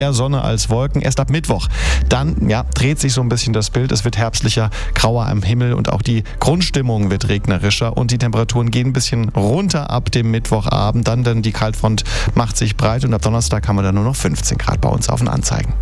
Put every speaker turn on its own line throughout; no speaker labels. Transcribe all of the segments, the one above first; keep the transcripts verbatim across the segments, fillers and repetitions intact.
Mehr Sonne als Wolken. Erst ab Mittwoch. Dann ja, dreht sich so ein bisschen das Bild. Es wird herbstlicher, grauer am Himmel und auch die Grundstimmung wird regnerischer und die Temperaturen gehen ein bisschen runter ab dem Mittwochabend. Dann, denn die Kaltfront macht sich breit und ab Donnerstag haben wir dann nur noch fünfzehn Grad bei uns auf den Anzeigen.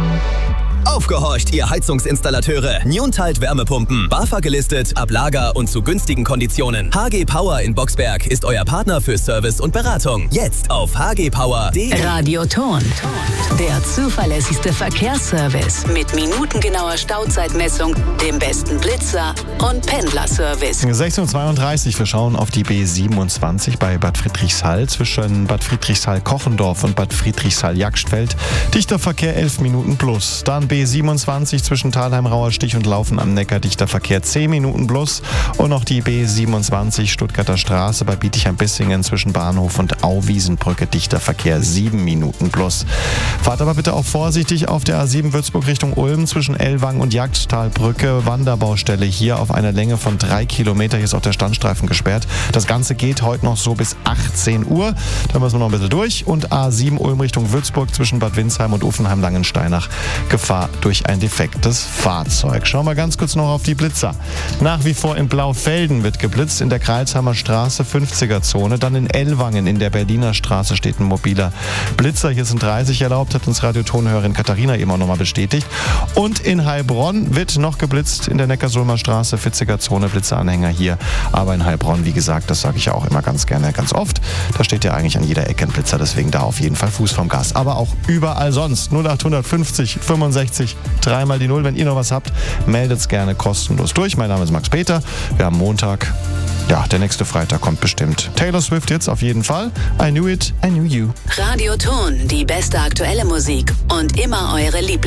Aufgehorcht, ihr Heizungsinstallateure. Newntide Wärmepumpen. BAFA gelistet, ab Lager und zu günstigen Konditionen. H G Power in Boxberg ist euer Partner für Service und Beratung. Jetzt auf h g power punkt d e.
Radioton. Der zuverlässigste Verkehrsservice mit minutengenauer Stauzeitmessung, dem besten Blitzer und Pendlerservice.
sechzehn Uhr zweiunddreißig, wir schauen auf die B siebenundzwanzig bei Bad Friedrichshall zwischen Bad Friedrichshall-Kochendorf und Bad Friedrichshall-Jagstfeld. Dichter Verkehr elf Minuten plus. Dann B siebenundzwanzig zwischen Thalheim-Rauerstich und Laufen am Neckar, dichter Verkehr zehn Minuten plus. Und noch die B siebenundzwanzig Stuttgarter Straße bei Bietigheim-Bissingen zwischen Bahnhof und Auwiesenbrücke, dichter Verkehr sieben Minuten plus. Fahrt aber bitte auch vorsichtig auf der A sieben Würzburg Richtung Ulm zwischen Ellwangen und Jagdtalbrücke. Wanderbaustelle hier auf einer Länge von drei Kilometer. Hier ist auch der Standstreifen gesperrt. Das Ganze geht heute noch so bis achtzehn Uhr. Da müssen wir noch ein bisschen durch. Und A sieben Ulm Richtung Würzburg zwischen Bad Windsheim und Uffenheim-Langensteinach. Gefahr durch ein defektes Fahrzeug. Schauen wir ganz kurz noch auf die Blitzer. Nach wie vor in Blaufelden wird geblitzt, in der Kreilsheimer Straße fünfziger Zone. Dann in Ellwangen in der Berliner Straße steht ein mobiler Blitzer. Hier sind dreißig erlaubt, hat uns Radiotonhörerin Katharina eben auch nochmal bestätigt. Und in Heilbronn wird noch geblitzt in der Neckarsulmer Straße, vierziger Zone, Blitzeranhänger hier. Aber in Heilbronn, wie gesagt, das sage ich ja auch immer ganz gerne, ganz oft, da steht ja eigentlich an jeder Ecke ein Blitzer, deswegen da auf jeden Fall Fuß vom Gas. Aber auch überall sonst. null acht fünfzig fünfundsechzig dreimal die Null. Wenn ihr noch was habt, meldet gerne kostenlos durch. Mein Name ist Max Peter. Wir haben Montag. Ja, der nächste Freitag kommt bestimmt. Taylor Swift jetzt auf jeden Fall. I knew it, I knew you.
Radioton, die beste aktuelle Musik und immer eure Lieblings